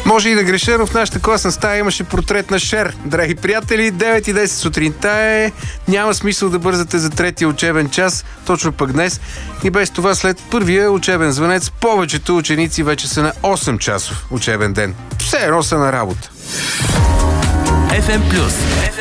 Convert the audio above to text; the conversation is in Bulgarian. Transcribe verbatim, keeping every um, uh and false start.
Може и да греша, но в нашата класна стая имаше портрет на Шер. Драги приятели, девет и десет сутринта е. Няма смисъл да бързате за третия учебен час, точно пък днес. И без това след първия учебен звънец, повечето ученици вече са на осем часов учебен ден. Все едно са на работа. еф ем Плюс